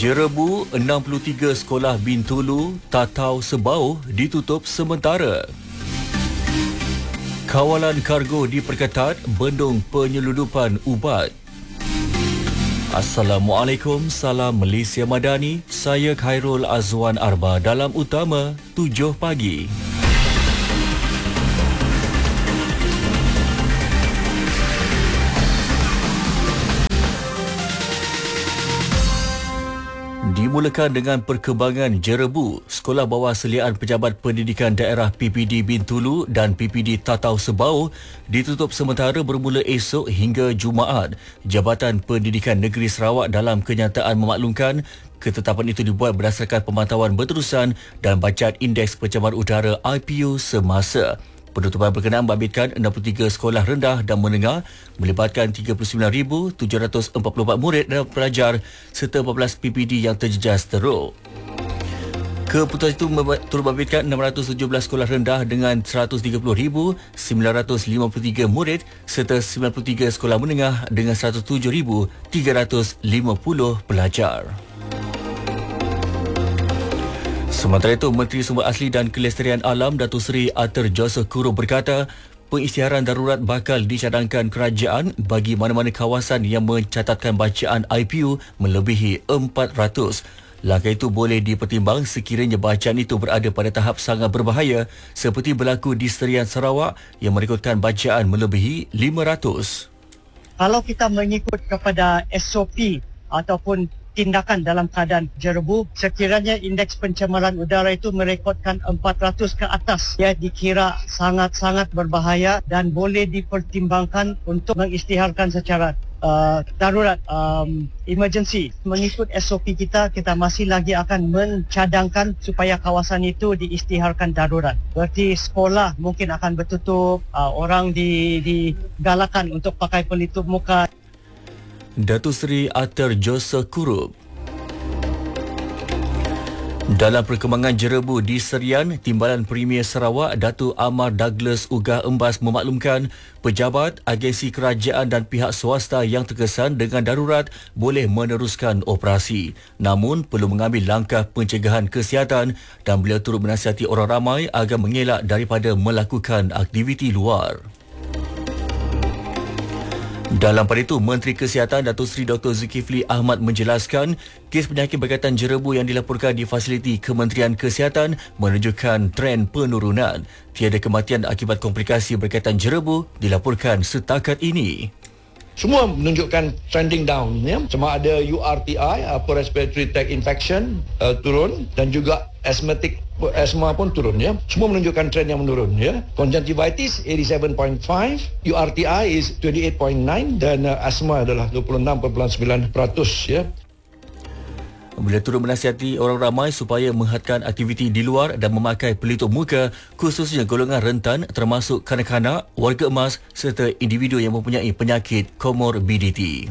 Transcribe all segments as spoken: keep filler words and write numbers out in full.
Jerebu, enam puluh tiga sekolah Bintulu, Tatau Sebau ditutup sementara. Kawalan kargo diperketat, bendung penyelundupan ubat. Assalamualaikum, salam Malaysia Madani. Saya Khairul Azwan Arba dalam Utama tujuh pagi. Dimulakan dengan perkembangan Jerebu, Sekolah Bawah Seliaan Pejabat Pendidikan Daerah P P D Bintulu dan P P D Tatau Sebau ditutup sementara bermula esok hingga Jumaat. Jabatan Pendidikan Negeri Sarawak dalam kenyataan memaklumkan ketetapan itu dibuat berdasarkan pemantauan berterusan dan bacaan Indeks Pencemaran Udara I P U semasa. Penutupan berkenaan membabitkan enam puluh tiga sekolah rendah dan menengah melibatkan tiga puluh sembilan ribu tujuh ratus empat puluh empat murid dan pelajar serta empat belas P P D yang terjejas teruk. Keputusan itu turut membabitkan enam ratus tujuh belas sekolah rendah dengan seratus tiga puluh ribu sembilan ratus lima puluh tiga murid serta sembilan puluh tiga sekolah menengah dengan seratus tujuh ribu tiga ratus lima puluh pelajar. Sementara itu, Menteri Sumber Asli dan Kelestarian Alam Datuk Seri Arthur Joseph Kuro berkata, pengisytiharan darurat bakal dicadangkan kerajaan bagi mana-mana kawasan yang mencatatkan bacaan I P U melebihi empat ratus. Langkah itu boleh dipertimbang sekiranya bacaan itu berada pada tahap sangat berbahaya seperti berlaku di Serian Sarawak yang merekodkan bacaan melebihi lima ratus. Kalau kita mengikut kepada S O P ataupun tindakan dalam keadaan Jerebu, sekiranya indeks pencemaran udara itu merekodkan empat ratus ke atas, ia dikira sangat-sangat berbahaya dan boleh dipertimbangkan untuk mengisytiharkan secara uh, darurat, um, emergency. Mengikut S O P kita, kita masih lagi akan mencadangkan supaya kawasan itu diisytiharkan darurat. Berarti sekolah mungkin akan bertutup, uh, orang di, digalakan untuk pakai pelitup muka. Datuk Seri Arthur Joseph Kurup. Dalam perkembangan Jerebu di Serian, Timbalan Premier Sarawak Datuk Amar Douglas Ugah Embas memaklumkan pejabat, agensi kerajaan dan pihak swasta yang terkesan dengan darurat boleh meneruskan operasi. Namun perlu mengambil langkah pencegahan kesihatan dan beliau turut menasihati orang ramai agar mengelak daripada melakukan aktiviti luar. Dalam pada itu, Menteri Kesihatan Datuk Seri Doktor Zulkifli Ahmad menjelaskan kes penyakit berkaitan Jerebu yang dilaporkan di fasiliti Kementerian Kesihatan menunjukkan tren penurunan. Tiada kematian akibat komplikasi berkaitan Jerebu dilaporkan setakat ini. Semua menunjukkan trending down, ya. Cuma ada U R T I, upper respiratory tract infection, uh, turun, dan juga asthmatic asma pun turun, ya. Semua menunjukkan trend yang menurun, ya. Conjunctivitis eighty-seven point five, U R T I is twenty-eight point nine dan uh, asma adalah dua puluh enam perpuluhan sembilan peratus, ya. Beliau turut menasihati orang ramai supaya menghadkan aktiviti di luar dan memakai pelitup muka, khususnya golongan rentan termasuk kanak-kanak, warga emas serta individu yang mempunyai penyakit komorbiditi.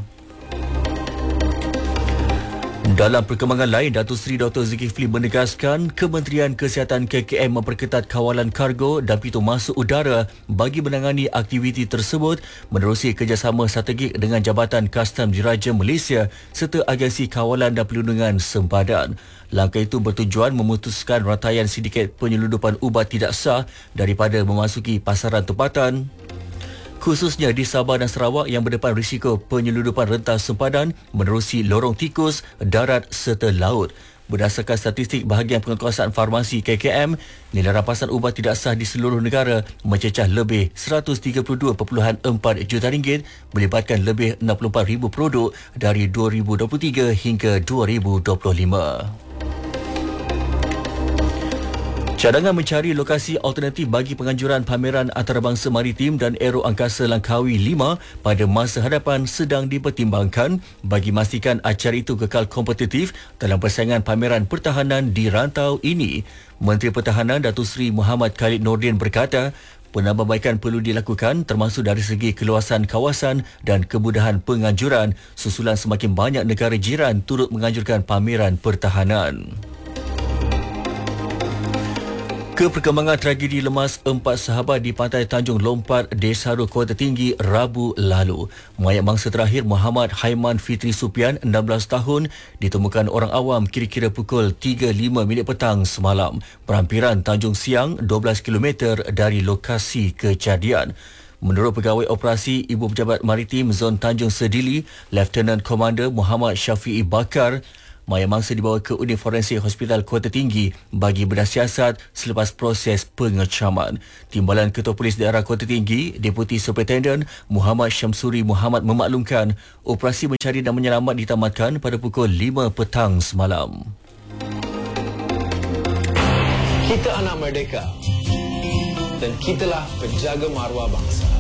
Dalam perkembangan lain, Datuk Seri Doktor Zulkifli menegaskan Kementerian Kesihatan K K M memperketat kawalan kargo dan pintu masuk udara bagi menangani aktiviti tersebut menerusi kerjasama strategik dengan Jabatan Kastam Diraja Malaysia serta Agensi Kawalan dan Perlindungan Sempadan. Langkah itu bertujuan memutuskan rantaian sindiket penyelundupan ubat tidak sah daripada memasuki pasaran tempatan, khususnya di Sabah dan Sarawak yang berdepan risiko penyelundupan rentas sempadan menerusi lorong tikus, darat serta laut. Berdasarkan statistik bahagian penguasaan farmasi K K M, nilai rampasan ubat tidak sah di seluruh negara mencecah lebih seratus tiga puluh dua perpuluhan empat juta ringgit, melibatkan lebih enam puluh empat ribu produk dari dua ribu dua puluh tiga hingga dua ribu dua puluh lima. Cadangan mencari lokasi alternatif bagi penganjuran pameran antarabangsa maritim dan aero angkasa Langkawi lima pada masa hadapan sedang dipertimbangkan bagi memastikan acara itu kekal kompetitif dalam persaingan pameran pertahanan di rantau ini. Menteri Pertahanan Datuk Seri Muhammad Khalid Nordin berkata, penambahbaikan perlu dilakukan termasuk dari segi keluasan kawasan dan kemudahan penganjuran susulan semakin banyak negara jiran turut menganjurkan pameran pertahanan. Ke perkembangan tragedi lemas empat sahabat di pantai Tanjung Lompat, Desaru, Kota Tinggi, Rabu lalu. Mayat mangsa terakhir Muhammad Haiman Fitri Supian, enam belas tahun, ditemukan orang awam kira-kira pukul tiga lima minit petang semalam. Perampiran Tanjung Siang, dua belas kilometer dari lokasi kejadian. Menurut Pegawai Operasi Ibu Pejabat Maritim Zon Tanjung Sedili, Lieutenant Commander Muhammad Syafi'i Bakar, mayat mangsa dibawa ke Unit Forensik Hospital Kota Tinggi bagi bedah siasat selepas proses pengecaman. Timbalan Ketua Polis Daerah Kota Tinggi, Deputi Superintendent Muhammad Syamsuri Muhammad memaklumkan operasi mencari dan menyelamat ditamatkan pada pukul lima petang semalam. Kita anak merdeka dan kitalah penjaga maruah bangsa.